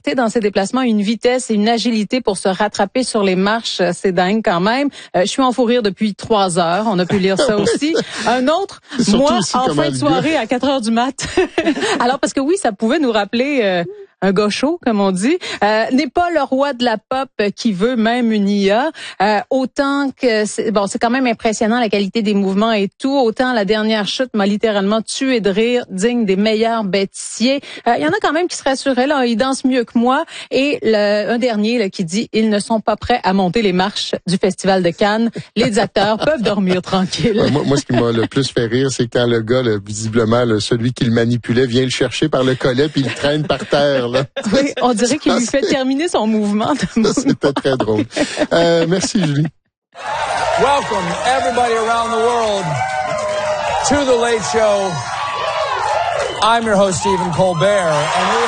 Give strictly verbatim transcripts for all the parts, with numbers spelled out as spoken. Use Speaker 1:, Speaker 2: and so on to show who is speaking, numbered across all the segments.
Speaker 1: sais, dans ses déplacements, une vitesse et une agilité pour se rattraper sur les marches. C'est dingue quand même. Euh, je suis en fou rire depuis trois heures. On a pu lire ça aussi. Un autre, moi, en fin de soirée à quatre heures du mat. Alors, parce que oui, ça pouvait nous rappeler... Euh, un gars chaud, comme on dit, euh, n'est pas le roi de la pop qui veut même une I A. Euh, autant que, c'est, bon, c'est quand même impressionnant la qualité des mouvements et tout. Autant la dernière chute m'a littéralement tué de rire, digne des meilleurs bêtisiers. Il euh, y en a quand même qui se rassuraient, là, ils dansent mieux que moi. Et le, un dernier là, qui dit, ils ne sont pas prêts à monter les marches du Festival de Cannes. Les acteurs peuvent dormir tranquilles.
Speaker 2: Ouais, moi, moi, ce qui m'a le plus fait rire, c'est quand le gars, là, visiblement, là, celui qui le manipulait, vient le chercher par le collet puis il le traîne par terre. Là.
Speaker 1: Oui, on dirait qu'il lui fait terminer son mouvement.
Speaker 2: Ça, c'était très drôle. Euh, merci, Julie.
Speaker 3: Welcome, everybody around the world, to The Late Show. I'm your host, Stephen Colbert, and we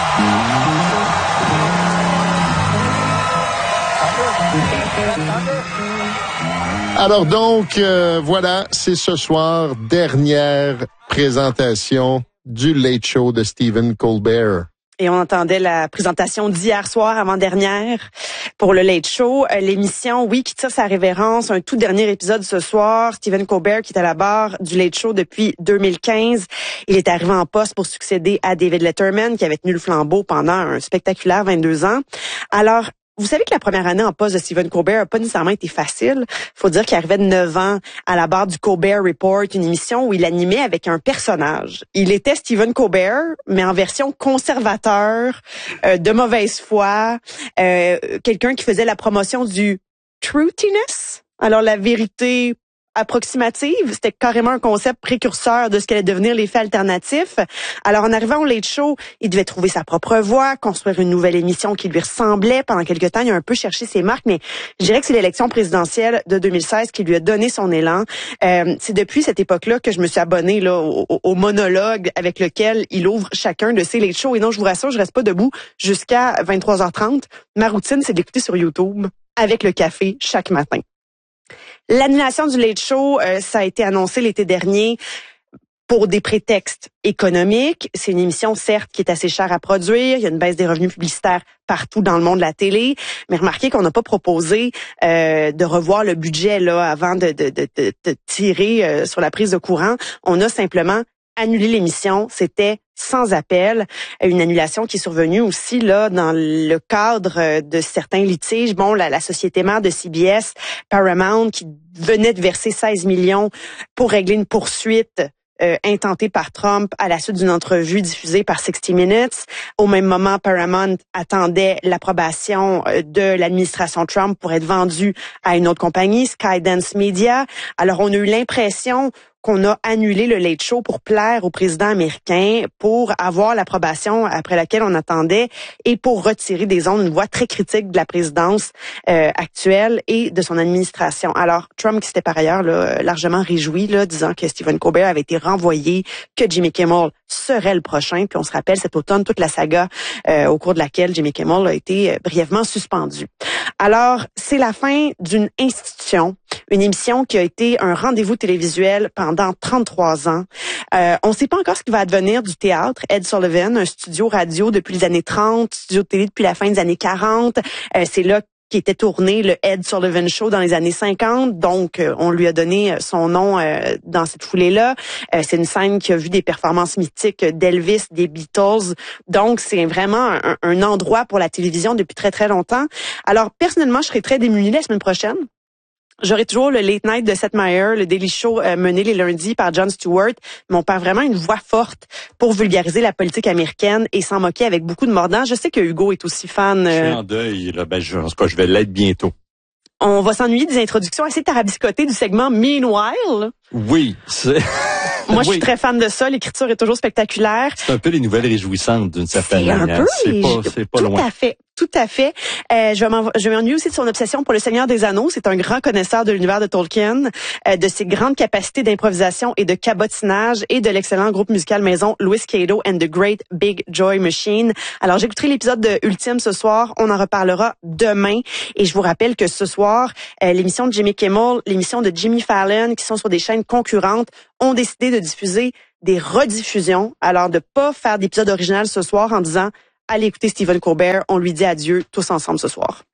Speaker 3: have...
Speaker 2: Alors donc, euh, voilà, c'est ce soir, dernière présentation du Late Show de Stephen Colbert.
Speaker 4: Et on entendait la présentation d'hier soir, avant-dernière, pour le Late Show. L'émission, oui, qui tire sa révérence, un tout dernier épisode ce soir. Stephen Colbert, qui est à la barre du Late Show depuis deux mille quinze. Il est arrivé en poste pour succéder à David Letterman, qui avait tenu le flambeau pendant un spectaculaire vingt-deux ans. Alors, vous savez que la première année en poste de Stephen Colbert n'a pas nécessairement été facile. Faut dire qu'il arrivait de neuf ans à la barre du Colbert Report, une émission où il animait avec un personnage. Il était Stephen Colbert, mais en version conservateur, euh, de mauvaise foi, euh, quelqu'un qui faisait la promotion du truthiness. Alors la vérité approximative, c'était carrément un concept précurseur de ce qu'allait devenir les faits alternatifs. Alors, en arrivant au Late Show, il devait trouver sa propre voix, construire une nouvelle émission qui lui ressemblait. Pendant quelque temps, il a un peu cherché ses marques, mais je dirais que c'est l'élection présidentielle de deux mille seize qui lui a donné son élan. Euh, c'est depuis cette époque-là que je me suis abonnée là, au, au monologue avec lequel il ouvre chacun de ses Late Show. Et non, je vous rassure, je reste pas debout jusqu'à vingt-trois heures trente. Ma routine, c'est d'écouter sur YouTube avec le café chaque matin. L'annulation du Late Show, euh, ça a été annoncé l'été dernier pour des prétextes économiques. C'est une émission, certes, qui est assez chère à produire. Il y a une baisse des revenus publicitaires partout dans le monde de la télé. Mais remarquez qu'on n'a pas proposé euh, de revoir le budget là avant de, de, de, de, de tirer euh, sur la prise de courant. On a simplement annulé l'émission. C'était sans appel, une annulation qui est survenue aussi là dans le cadre de certains litiges. Bon, la, la société mère de C B S, Paramount, qui venait de verser seize millions pour régler une poursuite euh, intentée par Trump à la suite d'une entrevue diffusée par sixty minutes. Au même moment, Paramount attendait l'approbation de l'administration Trump pour être vendu à une autre compagnie, Skydance Media. Alors, on a eu l'impression qu'on a annulé le Late Show pour plaire au président américain, pour avoir l'approbation après laquelle on attendait et pour retirer des ondes une voix très critique de la présidence euh, actuelle et de son administration. Alors, Trump, qui s'était par ailleurs là, largement réjoui, là, disant que Stephen Colbert avait été renvoyé, que Jimmy Kimmel serait le prochain. Puis on se rappelle cet automne toute la saga euh, au cours de laquelle Jimmy Kimmel a été euh, brièvement suspendu. Alors, c'est la fin d'une institution, une émission qui a été un rendez-vous télévisuel pendant trente-trois ans. Euh, on ne sait pas encore ce qui va advenir du théâtre. Ed Sullivan, un studio radio depuis les années trente, studio de télé depuis la fin des années quarante. Euh, c'est là qui était tourné le Ed Sullivan Show dans les années cinquante. Donc, euh, on lui a donné son nom euh, dans cette foulée-là. Euh, c'est une scène qui a vu des performances mythiques d'Elvis, des Beatles. Donc, c'est vraiment un, un endroit pour la télévision depuis très, très longtemps. Alors, personnellement, je serai très démunie la semaine prochaine. J'aurai toujours le Late Night de Seth Meyers, le Daily Show euh, mené les lundis par Jon Stewart, mais on perd vraiment une voix forte pour vulgariser la politique américaine et s'en moquer avec beaucoup de mordants. Je sais que Hugo est aussi fan. Euh...
Speaker 5: Je suis en deuil, là. Ben, je, en tout cas, je vais l'être bientôt.
Speaker 4: On va s'ennuyer des introductions assez tarabiscotées du segment Meanwhile.
Speaker 5: Oui, c'est...
Speaker 4: Moi, je
Speaker 5: oui.
Speaker 4: suis très fan de ça. L'écriture est toujours spectaculaire.
Speaker 5: C'est un peu les nouvelles réjouissantes d'une certaine
Speaker 4: c'est
Speaker 5: manière.
Speaker 4: Un peu,
Speaker 5: c'est pas, c'est pas
Speaker 4: tout
Speaker 5: loin.
Speaker 4: Tout à fait. Tout à fait. Euh, je vais je vais m'ennuyer aussi de son obsession pour le Seigneur des Anneaux. C'est un grand connaisseur de l'univers de Tolkien, euh, de ses grandes capacités d'improvisation et de cabotinage et de l'excellent groupe musical maison Louis Cato and the Great Big Joy Machine. Alors, j'écouterai l'épisode de Ultime ce soir. On en reparlera demain. Et je vous rappelle que ce soir, euh, l'émission de Jimmy Kimmel, l'émission de Jimmy Fallon, qui sont sur des chaînes concurrentes, ont décidé de diffuser des rediffusions. Alors, de pas faire d'épisode original ce soir en disant allez écouter Stephen Colbert. On lui dit adieu tous ensemble ce soir.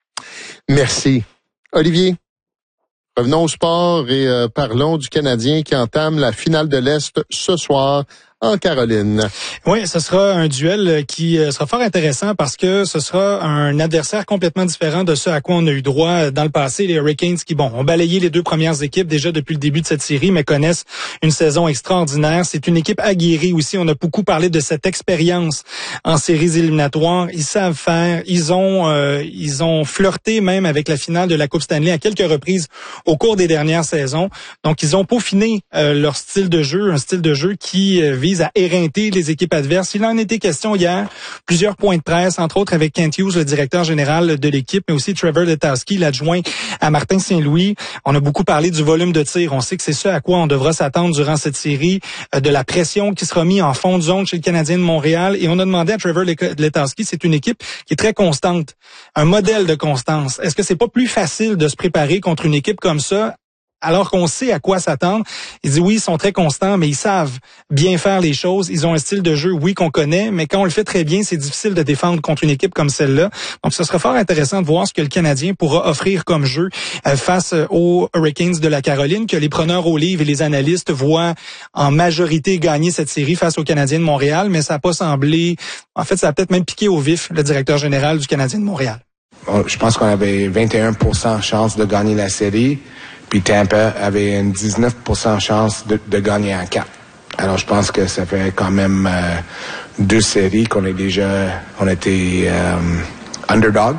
Speaker 2: Merci. Olivier, revenons au sport et euh, parlons du Canadien qui entame la finale de l'Est ce soir en Caroline.
Speaker 6: Oui, ce sera un duel qui sera fort intéressant parce que ce sera un adversaire complètement différent de ce à quoi on a eu droit dans le passé. Les Hurricanes qui, bon, ont balayé les deux premières équipes déjà depuis le début de cette série, mais connaissent une saison extraordinaire. C'est une équipe aguerrie aussi. On a beaucoup parlé de cette expérience en séries éliminatoires. Ils savent faire. Ils ont, euh, ils ont flirté même avec la finale de la Coupe Stanley à quelques reprises au cours des dernières saisons. Donc, ils ont peaufiné euh, leur style de jeu, un style de jeu qui euh, vise à éreinter les équipes adverses. Il en était question hier, plusieurs points de presse, entre autres avec Kent Hughes, le directeur général de l'équipe, mais aussi Trevor Letowski, l'adjoint à Martin Saint-Louis. On a beaucoup parlé du volume de tir. On sait que c'est ce à quoi on devra s'attendre durant cette série, de la pression qui sera mise en fond de zone chez le Canadien de Montréal. Et on a demandé à Trevor Letowski, c'est une équipe qui est très constante, un modèle de constance. Est-ce que c'est pas plus facile de se préparer contre une équipe comme ça, alors qu'on sait à quoi s'attendre? Il dit oui, ils sont très constants, mais ils savent bien faire les choses. Ils ont un style de jeu, oui, qu'on connaît, mais quand on le fait très bien, c'est difficile de défendre contre une équipe comme celle-là. Donc, ce sera fort intéressant de voir ce que le Canadien pourra offrir comme jeu euh, face aux Hurricanes de la Caroline, que les preneurs au livre et les analystes voient en majorité gagner cette série face aux Canadiens de Montréal, mais ça n'a pas semblé... En fait, ça a peut-être même piqué au vif le directeur général du Canadien de Montréal.
Speaker 7: Je pense qu'on avait vingt et un pour cent chance de gagner la série. Puis Tampa avait une dix-neuf pour cent chance de, de gagner en quatre. Alors je pense que ça fait quand même euh, deux séries qu'on est déjà, on était euh, underdog.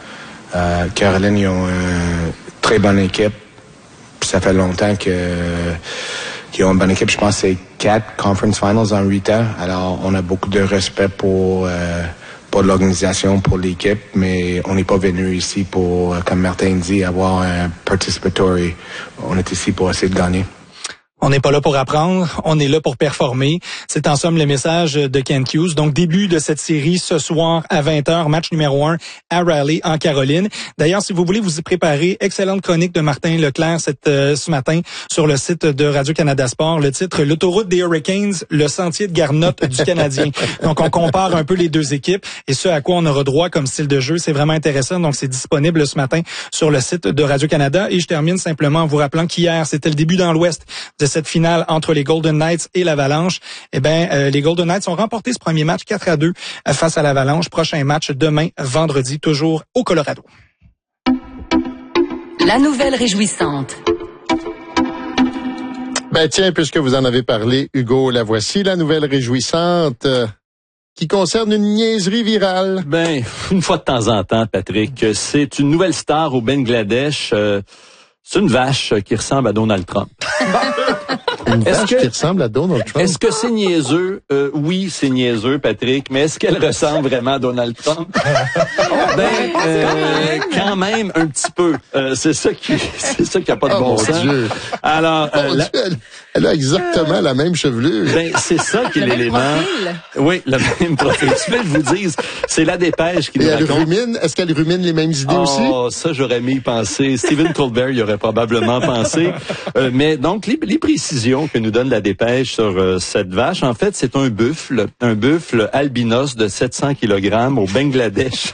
Speaker 7: Euh, Caroline, ils ont une très bonne équipe. Puis ça fait longtemps que qu'ils ont une bonne équipe. Je pense que c'est quatre conference finals en huit ans. Alors on a beaucoup de respect pour euh, pour l'organisation, pour l'équipe, mais on n'est pas venu ici pour, comme Martin dit, avoir un participatory. On est ici pour essayer de gagner.
Speaker 6: On n'est pas là pour apprendre, on est là pour performer. C'est en somme le message de Kent Hughes. Donc, début de cette série ce soir à vingt heures, match numéro un à Raleigh, en Caroline. D'ailleurs, si vous voulez vous y préparer, excellente chronique de Martin Leclerc cette, euh, ce matin sur le site de Radio-Canada Sport. Le titre, l'autoroute des Hurricanes, le sentier de Garnotte du Canadien. Donc, on compare un peu les deux équipes et ce à quoi on aura droit comme style de jeu. C'est vraiment intéressant. Donc, c'est disponible ce matin sur le site de Radio-Canada. Et je termine simplement en vous rappelant qu'hier, c'était le début dans l'Ouest de cette finale entre les Golden Knights et l'Avalanche. Eh ben, euh, les Golden Knights ont remporté ce premier match quatre à deux face à l'Avalanche. Prochain match demain, vendredi, toujours au Colorado.
Speaker 8: La nouvelle réjouissante.
Speaker 2: Ben tiens, puisque vous en avez parlé, Hugo, la voici, la nouvelle réjouissante euh, qui concerne une niaiserie virale.
Speaker 5: Ben, une fois de temps en temps, Patrick, c'est une nouvelle star au Bangladesh. Euh, c'est une vache qui ressemble à Donald Trump.
Speaker 2: Une
Speaker 5: Est-ce
Speaker 2: vache
Speaker 5: que,
Speaker 2: qui ressemble à Donald Trump?
Speaker 5: Est-ce que c'est niaiseux? Euh, oui, c'est niaiseux, Patrick, mais est-ce qu'elle ressemble vraiment à Donald Trump? ben, euh, quand même un petit peu. Euh, c'est ça qui, c'est ça qui a pas de
Speaker 2: oh,
Speaker 5: bon
Speaker 2: mon
Speaker 5: sens.
Speaker 2: Dieu.
Speaker 5: Alors,
Speaker 2: oh,
Speaker 5: euh,
Speaker 2: Dieu,
Speaker 5: la...
Speaker 2: elle, elle a exactement la même chevelure.
Speaker 5: Ben, c'est ça qui est l'élément. Oui, le même profil. Tu veux que je vous dise, c'est la dépêche qui
Speaker 2: Et
Speaker 5: nous
Speaker 2: elle
Speaker 5: raconte.
Speaker 2: rumine, est-ce qu'elle rumine les mêmes idées
Speaker 5: oh,
Speaker 2: aussi?
Speaker 5: Oh, ça, j'aurais mis y penser. Stephen Colbert y aurait probablement pensé. Euh, mais donc, les, les précisions que nous donne la dépêche sur euh, cette vache, en fait, c'est un buffle, un buffle albinos de sept cents kilogrammes au Bangladesh,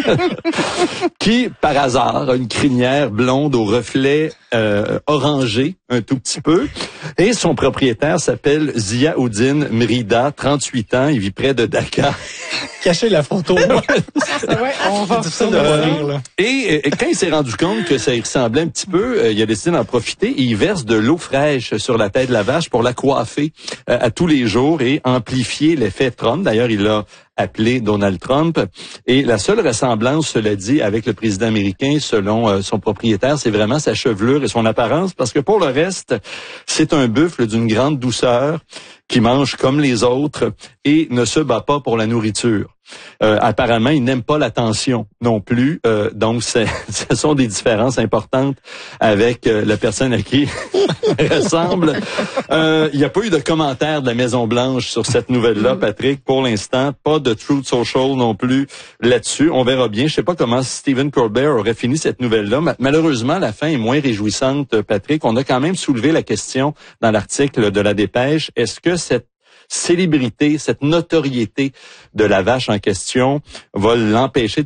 Speaker 5: qui, par hasard, a une crinière blonde au reflet euh, orangé, un tout petit peu. Et son propriétaire s'appelle Ziaoudine Mrida, trente-huit ans. Il vit près de Dakar.
Speaker 6: Cachez la photo.
Speaker 1: ouais, on va
Speaker 6: c'est difficile de voir, là.
Speaker 5: Et, et quand il s'est rendu compte que ça y ressemblait un petit peu, euh, il a décidé d'en profiter et il verse de l'eau fraîche sur la tête de la vache pour la coiffer euh, à tous les jours et amplifier l'effet Trump. D'ailleurs, il l'a appelé Donald Trump. Et la seule ressemblance, cela dit, avec le président américain, selon euh, son propriétaire, c'est vraiment sa chevelure et son apparence, parce que pour le reste, c'est un buffle d'une grande douceur qui mange comme les autres et ne se bat pas pour la nourriture. Euh, apparemment, il n'aime pas l'attention non plus. Euh, donc, c'est, ce sont des différences importantes avec euh, la personne à qui il ressemble. Euh, il n'y a pas eu de commentaire de la Maison-Blanche sur cette nouvelle-là, Patrick. Pour l'instant, pas de Truth Social non plus là-dessus. On verra bien. Je sais pas comment Stephen Colbert aurait fini cette nouvelle-là. Malheureusement, la fin est moins réjouissante, Patrick. On a quand même soulevé la question dans l'article de la Dépêche. Est-ce que cette célébrité, cette notoriété de la vache en question va l'empêcher